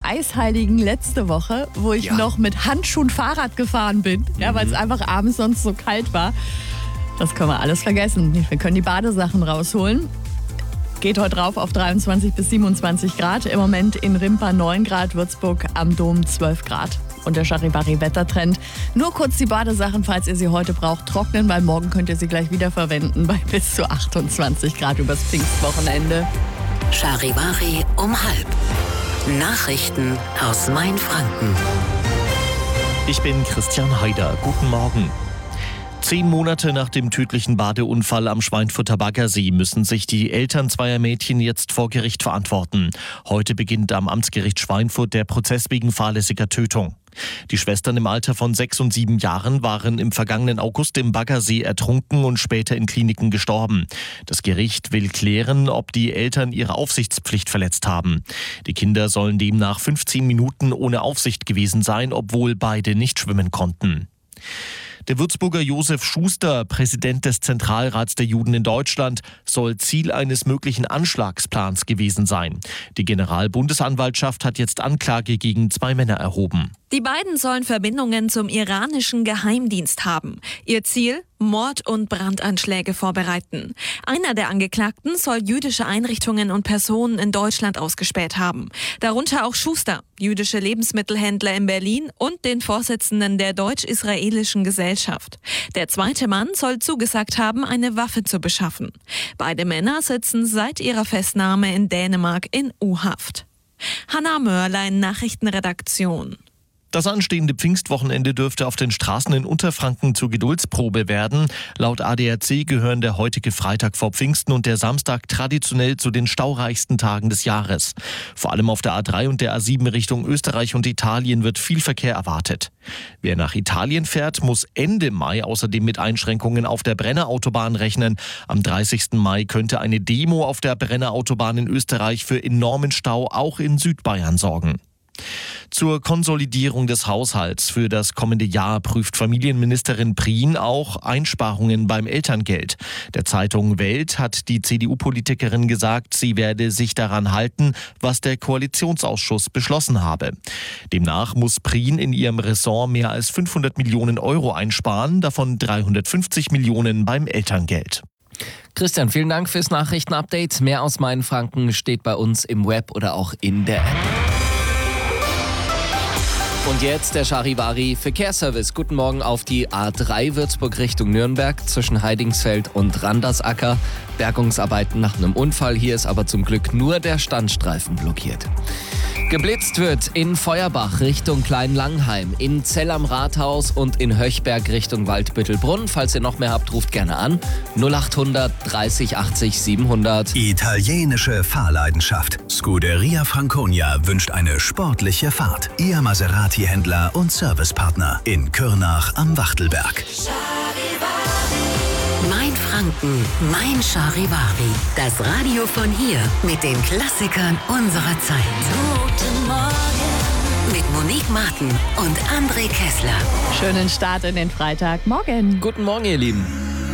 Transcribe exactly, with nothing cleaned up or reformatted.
Eisheiligen letzte Woche, wo ich Ja. noch mit Handschuhen Fahrrad gefahren bin, ja, weil es einfach abends sonst so kalt war. Das können wir alles vergessen. Wir können die Badesachen rausholen. Geht heute rauf auf dreiundzwanzig bis siebenundzwanzig Grad. Im Moment in Rimpa neun Grad, Würzburg am Dom zwölf Grad. Und der Charivari-Wettertrend. Nur kurz die Badesachen, falls ihr sie heute braucht, trocknen, weil morgen könnt ihr sie gleich wieder verwenden bei bis zu achtundzwanzig Grad übers Pfingstwochenende. Charivari um halb. Nachrichten aus Mainfranken. Ich bin Christian Haider. Guten Morgen. Zehn Monate nach dem tödlichen Badeunfall am Schweinfurter Baggersee müssen sich die Eltern zweier Mädchen jetzt vor Gericht verantworten. Heute beginnt am Amtsgericht Schweinfurt der Prozess wegen fahrlässiger Tötung. Die Schwestern im Alter von sechs und sieben Jahren waren im vergangenen August im Baggersee ertrunken und später in Kliniken gestorben. Das Gericht will klären, ob die Eltern ihre Aufsichtspflicht verletzt haben. Die Kinder sollen demnach fünfzehn Minuten ohne Aufsicht gewesen sein, obwohl beide nicht schwimmen konnten. Der Würzburger Josef Schuster, Präsident des Zentralrats der Juden in Deutschland, soll Ziel eines möglichen Anschlagsplans gewesen sein. Die Generalbundesanwaltschaft hat jetzt Anklage gegen zwei Männer erhoben. Die beiden sollen Verbindungen zum iranischen Geheimdienst haben. Ihr Ziel? Mord- und Brandanschläge vorbereiten. Einer der Angeklagten soll jüdische Einrichtungen und Personen in Deutschland ausgespäht haben. Darunter auch Schuster, jüdische Lebensmittelhändler in Berlin und den Vorsitzenden der deutsch-israelischen Gesellschaft. Der zweite Mann soll zugesagt haben, eine Waffe zu beschaffen. Beide Männer sitzen seit ihrer Festnahme in Dänemark in U-Haft. Hanna Mörlein, Nachrichtenredaktion. Das anstehende Pfingstwochenende dürfte auf den Straßen in Unterfranken zur Geduldsprobe werden. Laut A D A C gehören der heutige Freitag vor Pfingsten und der Samstag traditionell zu den staureichsten Tagen des Jahres. Vor allem auf der A drei und der A sieben Richtung Österreich und Italien wird viel Verkehr erwartet. Wer nach Italien fährt, muss Ende Mai außerdem mit Einschränkungen auf der Brennerautobahn rechnen. Am dreißigsten Mai könnte eine Demo auf der Brennerautobahn in Österreich für enormen Stau auch in Südbayern sorgen. Zur Konsolidierung des Haushalts für das kommende Jahr prüft Familienministerin Prien auch Einsparungen beim Elterngeld. Der Zeitung Welt hat die C D U-Politikerin gesagt, sie werde sich daran halten, was der Koalitionsausschuss beschlossen habe. Demnach muss Prien in ihrem Ressort mehr als fünfhundert Millionen Euro einsparen, davon dreihundertfünfzig Millionen beim Elterngeld. Christian, vielen Dank fürs Nachrichtenupdate. Mehr aus Mainfranken steht bei uns im Web oder auch in der App. Und jetzt der Charivari Verkehrsservice. Guten Morgen auf die A drei Würzburg Richtung Nürnberg zwischen Heidingsfeld und Randersacker. Bergungsarbeiten nach einem Unfall. Hier ist aber zum Glück nur der Standstreifen blockiert. Geblitzt wird in Feuerbach Richtung Kleinlangheim, in Zell am Rathaus und in Höchberg Richtung Waldbüttelbrunn. Falls ihr noch mehr habt, ruft gerne an. null achthundert dreißig achtzig siebenhundert. Italienische Fahrleidenschaft. Scuderia Franconia wünscht eine sportliche Fahrt. Ihr Maserati-Händler und Servicepartner in Kürnach am Wachtelberg. Mainfranken, mein Charivari. Das Radio von hier mit den Klassikern unserer Zeit. Guten Morgen. Mit Monique Martin und André Kessler. Schönen Start in den Freitag. Morgen. Guten Morgen, ihr Lieben.